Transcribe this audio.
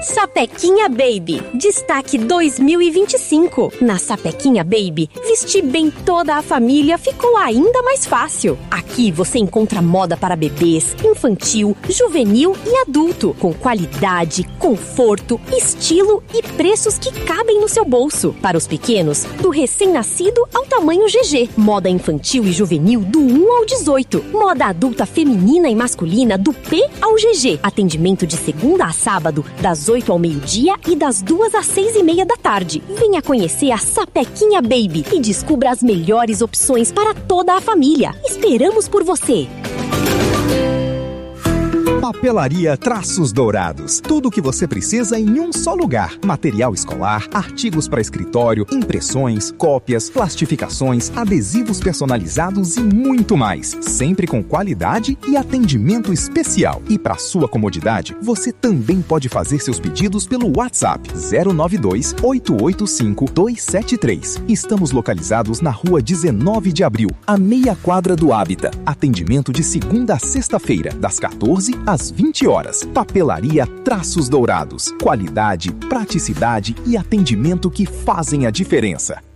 Sapequinha Baby, destaque 2025. Na Sapequinha Baby, vestir bem toda a família ficou ainda mais fácil. Aqui você encontra moda para bebês, infantil, juvenil e adulto, com qualidade, conforto, estilo e preços que cabem no seu bolso. Para os pequenos, do recém-nascido ao tamanho GG. Moda infantil e juvenil do 1 ao 18. Moda adulta feminina e masculina do P ao GG. Atendimento de segunda a sábado, das 8 ao meio-dia e das 2 às 6:30 da tarde. Venha conhecer a Sapequinha Baby e descubra as melhores opções para toda a família. Esperamos por você! Papelaria Traços Dourados. Tudo o que você precisa em um só lugar. Material escolar, artigos para escritório, impressões, cópias, plastificações, adesivos personalizados e muito mais. Sempre com qualidade e atendimento especial. E para sua comodidade, você também pode fazer seus pedidos pelo WhatsApp 092 885 273. Estamos localizados na rua 19 de abril, a meia quadra do Hábitat. Atendimento de segunda a sexta-feira, das 14 às 20 horas. Papelaria Traços Dourados. Qualidade, praticidade e atendimento que fazem a diferença.